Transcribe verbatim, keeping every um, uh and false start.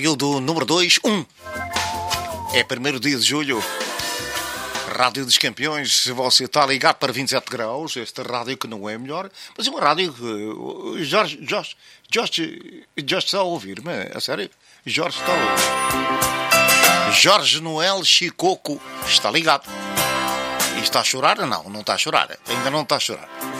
rádio do número dois, um. É primeiro dia de julho. Rádio dos Campeões, se você está ligado para vinte e sete graus, esta rádio que não é melhor, mas é uma rádio que Jorge, Jorge, Jorge, Jorge está a ouvir-me, a sério? Jorge está a ouvir. Jorge Noel Chicoco está ligado. E está a chorar? Não, não está a chorar. Ainda não está a chorar.